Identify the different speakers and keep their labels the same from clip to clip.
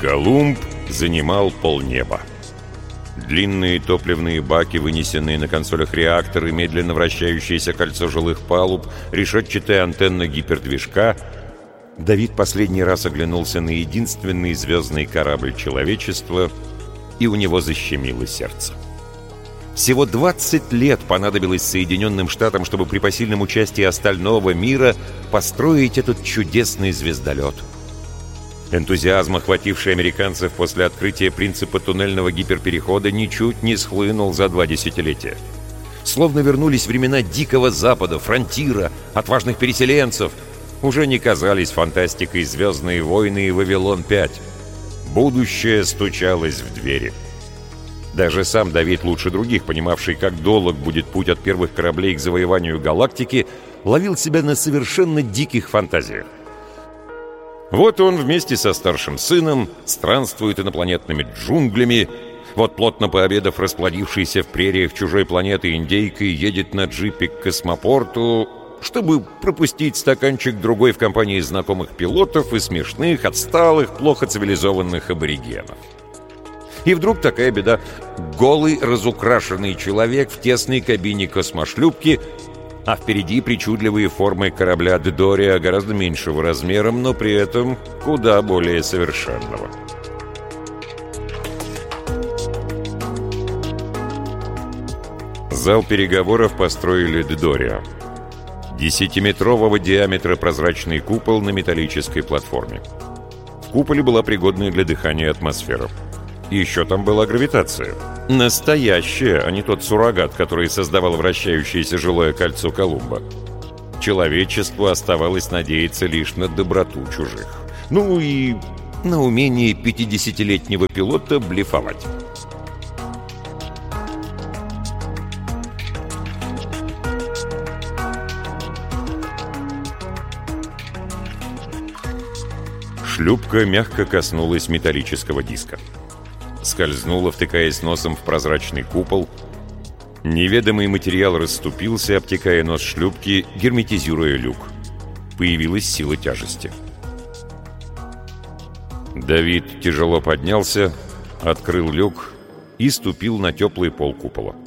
Speaker 1: Колумб занимал полнеба. Длинные топливные баки, вынесенные на консолях реактора, медленно вращающееся кольцо жилых палуб, решетчатая антенна гипердвижка. Давид последний раз оглянулся на единственный звездный корабль человечества, и у него защемило сердце. Всего 20 лет понадобилось Соединенным Штатам, чтобы при посильном участии остального мира построить этот чудесный звездолет. Энтузиазм, охвативший американцев после открытия принципа туннельного гиперперехода, ничуть не схлынул за 2 десятилетия. Словно вернулись времена Дикого Запада, фронтира, отважных переселенцев. Уже не казались фантастикой «Звездные войны» и «Вавилон-5». Будущее стучалось в двери. Даже сам Давид, лучше других, понимавший, как долг будет путь от первых кораблей к завоеванию галактики, ловил себя на совершенно диких фантазиях. Вот он вместе со старшим сыном странствует инопланетными джунглями, вот плотно пообедав расплодившийся в прериях чужой планеты индейкой едет на джипе к космопорту, чтобы пропустить стаканчик другой в компании знакомых пилотов и смешных, отсталых, плохо цивилизованных аборигенов. И вдруг такая беда. Голый, разукрашенный человек в тесной кабине космошлюпки, а впереди причудливые формы корабля Ддория, гораздо меньшего размером, но при этом куда более совершенного. Зал переговоров построили Ддория. 10-метрового диаметра прозрачный купол на металлической платформе. В куполе была пригодная для дыхания атмосфера. И еще там была гравитация. Настоящая, а не тот суррогат, который создавал вращающееся жилое кольцо Колумба. Человечеству оставалось надеяться лишь на доброту чужих. Ну и на умение 50-летнего пилота блефовать. Шлюпка мягко коснулась металлического диска. Скользнула, втыкаясь носом в прозрачный купол. Неведомый материал расступился, обтекая нос шлюпки, герметизируя люк. Появилась сила тяжести. Давид тяжело поднялся, открыл люк и ступил на теплый пол купола.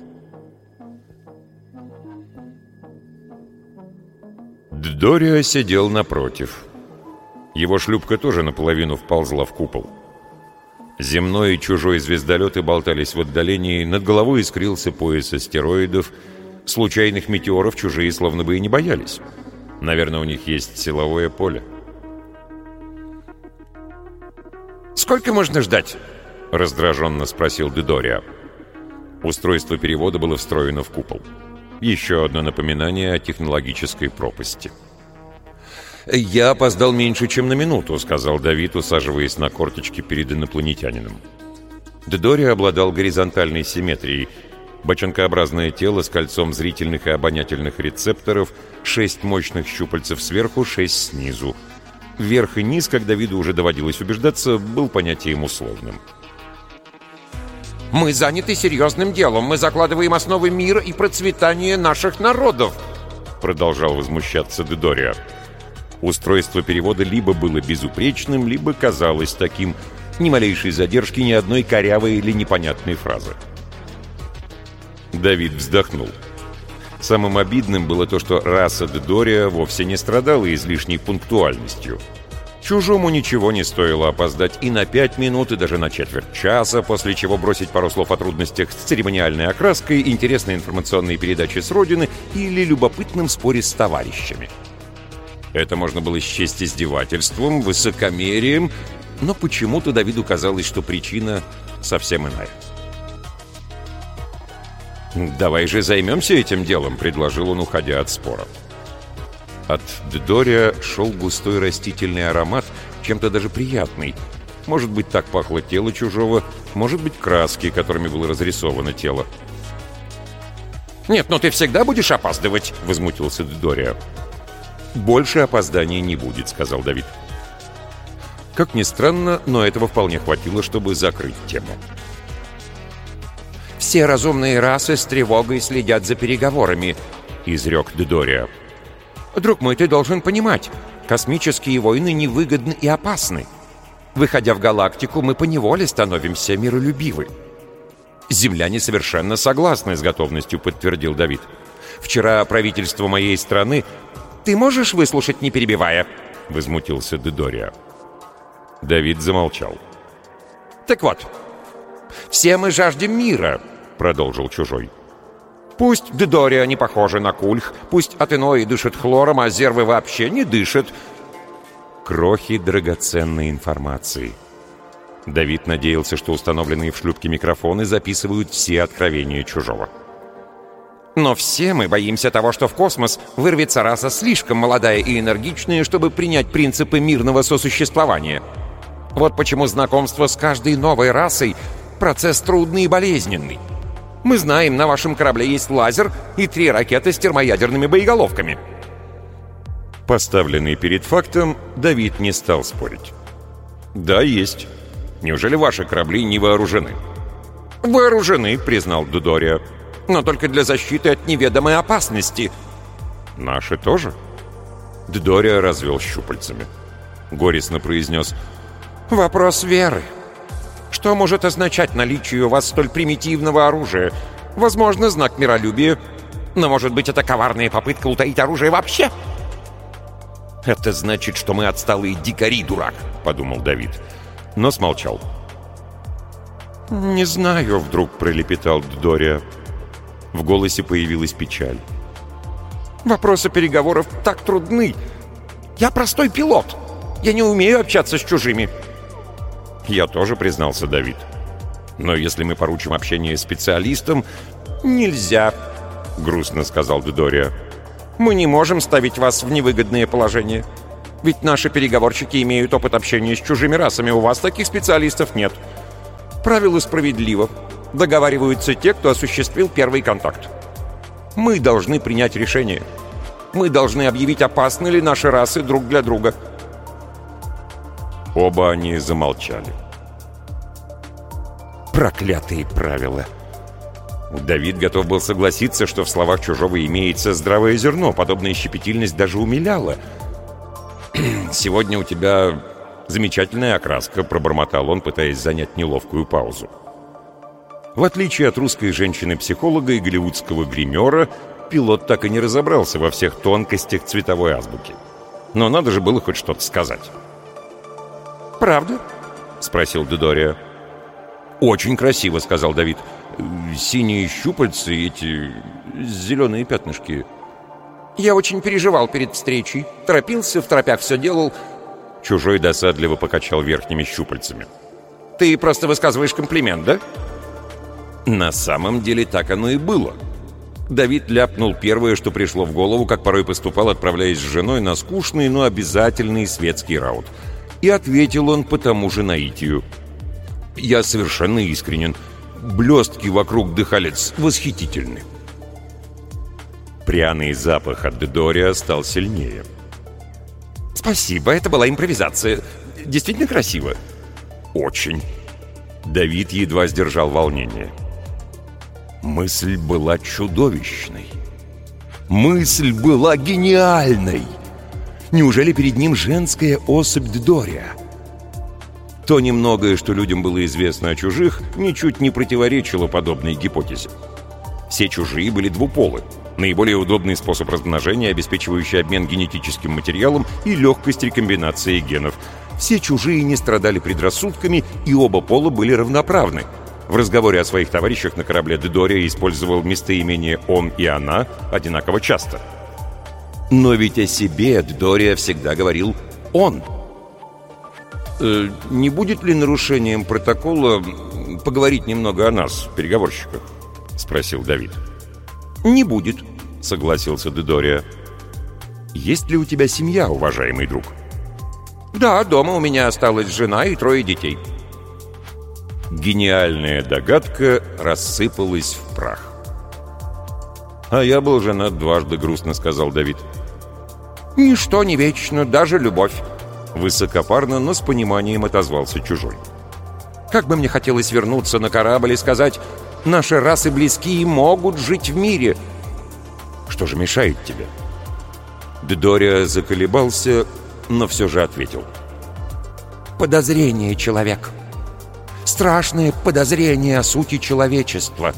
Speaker 1: Ддорио сидел напротив. Его шлюпка тоже наполовину вползла в купол. Земной и чужой звездолеты болтались в отдалении, над головой искрился пояс астероидов. Случайных метеоров чужие словно бы и не боялись. Наверное, у них есть силовое поле. «Сколько можно ждать?» — раздраженно спросил Ддорио. Устройство перевода было встроено в купол. Еще одно напоминание о технологической пропасти. «Я опоздал меньше, чем на минуту», — сказал Давид, усаживаясь на корточки перед инопланетянином. Ддорио обладал горизонтальной симметрией. Бочонкообразное тело с кольцом зрительных и обонятельных рецепторов, 6 мощных щупальцев сверху, 6 снизу. Верх и низ, как Давиду уже доводилось убеждаться, был понятием условным.
Speaker 2: «Мы заняты серьезным делом. Мы закладываем основы мира и процветания наших народов», — продолжал возмущаться Ддорио. Устройство перевода либо было безупречным, либо казалось таким. Ни малейшей задержки, ни одной корявой или непонятной фразы. Давид вздохнул. Самым обидным было то, что раса Ддорио вовсе не страдала излишней пунктуальностью. Чужому ничего не стоило опоздать и на 5 минут, и даже на четверть часа, после чего бросить пару слов о трудностях с церемониальной окраской, интересной информационной передаче с родины или любопытном споре с товарищами. Это можно было счесть издевательством, высокомерием, но почему-то Давиду казалось, что причина совсем иная. «Давай же займемся этим делом», — предложил он, уходя от спора. От Ддорио шел густой растительный аромат, чем-то даже приятный. Может быть, так пахло тело чужого, может быть, краски, которыми было разрисовано тело. «Нет, но ты всегда будешь опаздывать», — возмутился Ддорио.
Speaker 1: «Больше опозданий не будет», — сказал Давид. Как ни странно, но этого вполне хватило, чтобы закрыть тему.
Speaker 2: «Все разумные расы с тревогой следят за переговорами», — изрек Ддорио. «Друг мой, ты должен понимать, космические войны невыгодны и опасны. Выходя в галактику, мы поневоле становимся миролюбивы». «Земляне совершенно согласны», — с готовностью подтвердил Давид. «Вчера правительство моей страны...» «Ты можешь выслушать, не перебивая?» — возмутился Дедория. Давид замолчал. «Так вот, все мы жаждем мира», — продолжил Чужой. «Пусть Дедория не похожа на Кульх, пусть Атенои дышит хлором, а Зервы вообще не дышат». Крохи драгоценной информации. Давид надеялся, что установленные в шлюпке микрофоны записывают все откровения Чужого. «Но все мы боимся того, что в космос вырвется раса слишком молодая и энергичная, чтобы принять принципы мирного сосуществования. Вот почему знакомство с каждой новой расой — процесс трудный и болезненный. Мы знаем, на вашем корабле есть лазер и 3 ракеты с термоядерными боеголовками». Поставленный перед фактом, Давид не стал спорить. «Да, есть. Неужели ваши корабли не вооружены?» «Вооружены», — признал Дедория. «Но только для защиты от неведомой опасности». «Наши тоже?» Дедория развел щупальцами. Горестно произнес: «Вопрос веры. Что может означать наличие у вас столь примитивного оружия? Возможно, знак миролюбия, но, может быть, это коварная попытка утаить оружие вообще?» «Это значит, что мы отсталые дикари, дурак», — подумал Давид, но смолчал. «Не знаю», — вдруг пролепетал Дедория. В голосе появилась печаль. «Вопросы переговоров так трудны. Я простой пилот. Я не умею общаться с чужими». «Я тоже», — признался Давид. «Но если мы поручим общение специалистам...» «Нельзя», — грустно сказал Дедория. «Мы не можем ставить вас в невыгодное положение. Ведь наши переговорщики имеют опыт общения с чужими расами. У вас таких специалистов нет. Правило справедливо. Договариваются те, кто осуществил первый контакт. Мы должны принять решение. Мы должны объявить, опасны ли наши расы друг для друга». Оба они замолчали. Проклятые правила! Давид готов был согласиться, что в словах Чужого имеется здравое зерно. Подобная щепетильность даже умиляла. «Сегодня у тебя замечательная окраска», — пробормотал он, пытаясь занять неловкую паузу. В отличие от русской женщины-психолога и голливудского гримера, пилот так и не разобрался во всех тонкостях цветовой азбуки. Но надо же было хоть что-то сказать. «Правда?» — спросил Дедория. «Очень красиво», — сказал Давид. «Синие щупальцы и эти зеленые пятнышки». «Я очень переживал перед встречей. Торопился, второпях все делал». Чужой досадливо покачал верхними щупальцами. «Ты просто высказываешь комплимент, да?» На самом деле так оно и было. Давид ляпнул первое, что пришло в голову, как порой поступал, отправляясь с женой на скучный, но обязательный светский раут. И ответил он по тому же наитию. «Я совершенно искренен. Блестки вокруг дыхалец восхитительны». Пряный запах от Дедория стал сильнее. «Спасибо, это была импровизация. Действительно красиво?» «Очень». Давид едва сдержал волнение. Мысль была чудовищной. Мысль была гениальной. Неужели перед ним женская особь Дедория? То немногое, что людям было известно о чужих, ничуть не противоречило подобной гипотезе. Все чужие были двуполы. Наиболее удобный способ размножения, обеспечивающий обмен генетическим материалом и легкость рекомбинации генов. Все чужие не страдали предрассудками, и оба пола были равноправны. В разговоре о своих товарищах на корабле Дедория использовал местоимение «он» и «она» одинаково часто. Но ведь о себе Дедория всегда говорил «он». «Не будет ли нарушением протокола поговорить немного о нас, переговорщиках?» — спросил Давид. «Не будет», — согласился Дедория. «Есть ли у тебя семья, уважаемый друг?» «Да, дома у меня осталась жена и 3 детей». Гениальная догадка рассыпалась в прах. «А я был женат дважды», — грустно сказал Давид. «Ничто не вечно, даже любовь», — высокопарно, но с пониманием отозвался Чужой. «Как бы мне хотелось вернуться на корабль и сказать: наши расы близки и могут жить в мире». «Что же мешает тебе?» Дедория заколебался, но все же ответил.
Speaker 3: подозрение, человек. Страшное подозрение о сути человечества».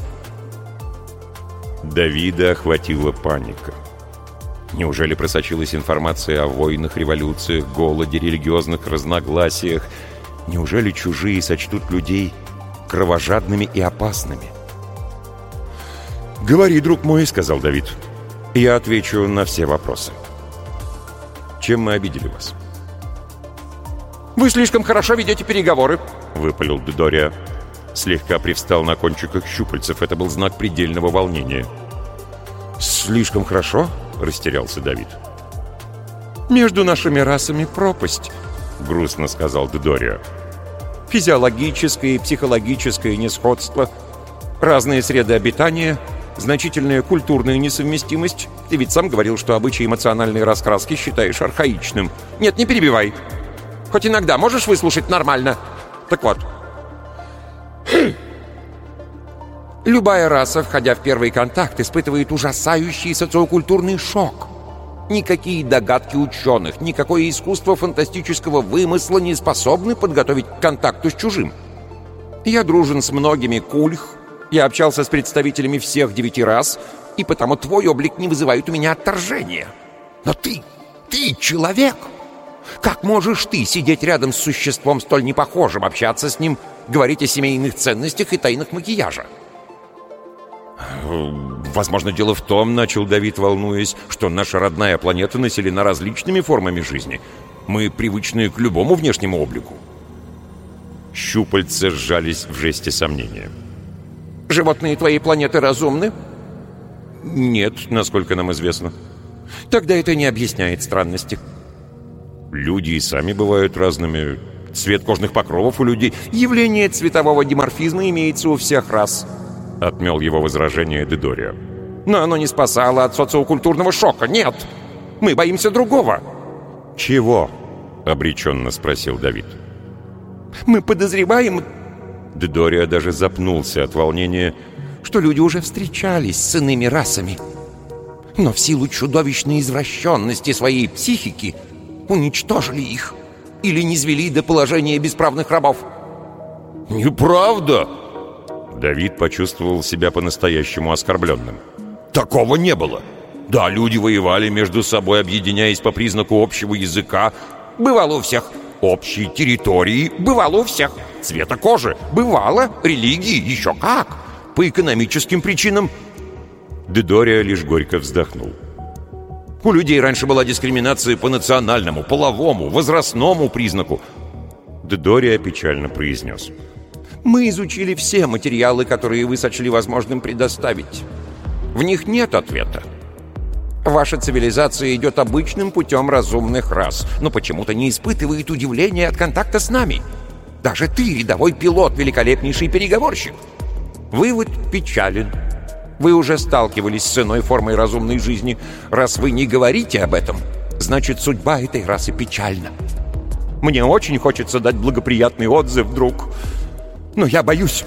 Speaker 2: Давида охватила паника. Неужели просочилась информация о войнах, революциях, голоде, религиозных разногласиях? Неужели чужие сочтут людей кровожадными и опасными? «Говори, друг мой», — сказал Давид. «Я отвечу на все вопросы. Чем мы обидели вас?»
Speaker 3: «Вы слишком хорошо ведете переговоры»,
Speaker 2: — выпалил Дедория. Слегка привстал на кончиках щупальцев. Это был знак предельного волнения. «Слишком хорошо?» — растерялся Давид.
Speaker 3: «Между нашими расами пропасть»,
Speaker 2: — грустно сказал Дедория.
Speaker 3: «Физиологическое и психологическое несходство, разные среды обитания, значительная культурная несовместимость. Ты ведь сам говорил, что обычаи эмоциональной раскраски считаешь архаичным. Нет, не перебивай. Хоть иногда можешь выслушать нормально? Так вот. Любая раса, входя в первый контакт, испытывает ужасающий социокультурный шок. Никакие догадки ученых, никакое искусство фантастического вымысла не способны подготовить к контакту с чужим. Я дружен с многими кульх, я общался с представителями всех 9 рас, и потому твой облик не вызывает у меня отторжения. Но ты человек! Как можешь ты сидеть рядом с существом столь непохожим, общаться с ним, говорить о семейных ценностях и тайнах макияжа?
Speaker 2: «Возможно, дело в том, — начал Давид, волнуясь, — что наша родная планета населена различными формами жизни. Мы привычны к любому внешнему облику». Щупальца сжались в жесте сомнения.
Speaker 3: «Животные твоей планеты разумны?»
Speaker 2: «Нет, насколько нам известно».
Speaker 3: «Тогда это не объясняет странности».
Speaker 2: «Люди и сами бывают разными. Цвет кожных покровов у людей...»
Speaker 3: «Явление цветового диморфизма имеется у всех рас»,
Speaker 2: — отмел его возражение Дедория.
Speaker 3: «Но оно не спасало от социокультурного шока. Нет! Мы боимся другого».
Speaker 2: «Чего?» — обреченно спросил Давид.
Speaker 3: «Мы подозреваем...»
Speaker 2: Дедория даже запнулся от волнения.
Speaker 3: «Что люди уже встречались с иными расами, но в силу чудовищной извращенности своей психики уничтожили их или низвели до положения бесправных рабов».
Speaker 2: «Неправда!» Давид почувствовал себя по-настоящему оскорбленным. «Такого не было! Да, люди воевали между собой, объединяясь по признаку общего языка.
Speaker 3: Бывало у всех.
Speaker 2: Общей территории.
Speaker 3: Бывало у всех.
Speaker 2: Цвета кожи.
Speaker 3: Бывало. Религии. Еще как.
Speaker 2: По экономическим причинам». Дедория лишь горько вздохнул.
Speaker 3: «У людей раньше была дискриминация по национальному, половому, возрастному признаку».
Speaker 2: Дедория печально произнес.
Speaker 3: «Мы изучили все материалы, которые вы сочли возможным предоставить. В них нет ответа. Ваша цивилизация идет обычным путем разумных рас, но почему-то не испытывает удивления от контакта с нами. Даже ты, рядовой пилот, великолепнейший переговорщик. Вывод печален. Вы уже сталкивались с иной формой разумной жизни. Раз вы не говорите об этом, значит, судьба этой расы печальна. Мне очень хочется дать благоприятный отзыв, друг, но я боюсь».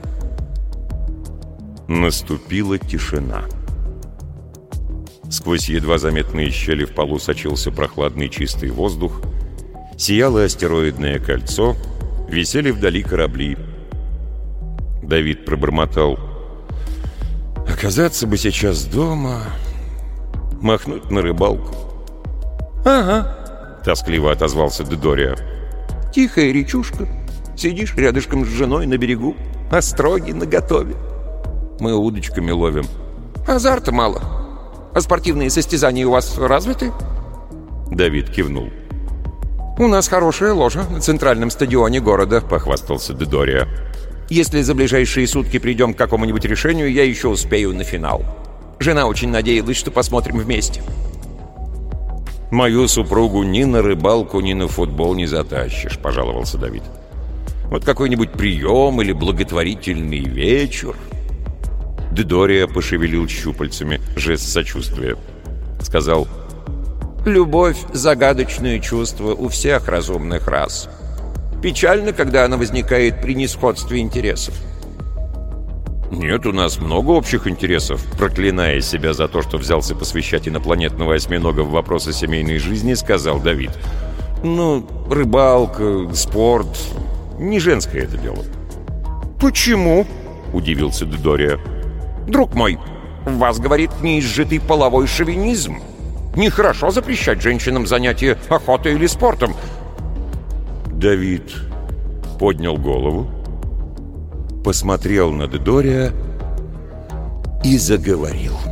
Speaker 2: Наступила тишина. Сквозь едва заметные щели в полу сочился прохладный чистый воздух, сияло астероидное кольцо, висели вдали корабли. Давид пробормотал: «Оказаться бы сейчас дома, махнуть на рыбалку».
Speaker 3: «Ага»,
Speaker 2: — тоскливо отозвался Дедория.
Speaker 3: «Тихая речушка. Сидишь рядышком с женой на берегу, остроги наготове.
Speaker 2: Мы удочками ловим».
Speaker 3: «Азарта мало. А спортивные состязания у вас развиты?»
Speaker 2: Давид кивнул.
Speaker 3: «У нас хорошая ложа на центральном стадионе города», —
Speaker 2: похвастался Дедория.
Speaker 3: «Если за ближайшие сутки придем к какому-нибудь решению, я еще успею на финал. Жена очень надеялась, что посмотрим вместе».
Speaker 2: «Мою супругу ни на рыбалку, ни на футбол не затащишь», — пожаловался Давид. «Вот какой-нибудь прием или благотворительный вечер». Дедория пошевелил щупальцами, жест сочувствия. Сказал:
Speaker 3: «Любовь — загадочное чувство у всех разумных рас. Печально, когда она возникает при несходстве интересов».
Speaker 2: «Нет, у нас много общих интересов», — проклиная себя за то, что взялся посвящать инопланетного осьминога в вопросы семейной жизни, сказал Давид. Ну, рыбалка, спорт. Не женское это дело.
Speaker 3: «Почему?»
Speaker 2: — удивился Дедория.
Speaker 3: «Друг мой, в вас, говорит, неизжитый половой шовинизм. Нехорошо запрещать женщинам занятия охотой или спортом».
Speaker 2: Давид поднял голову, посмотрел на Дедория и заговорил.